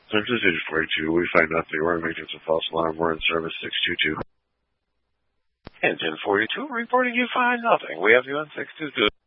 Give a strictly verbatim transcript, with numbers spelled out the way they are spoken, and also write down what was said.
Census eight forty-two, we find nothing. We're in maintenance of false alarm. We're in service six two two. Engine forty-two, reporting you find nothing. We have you on six two two.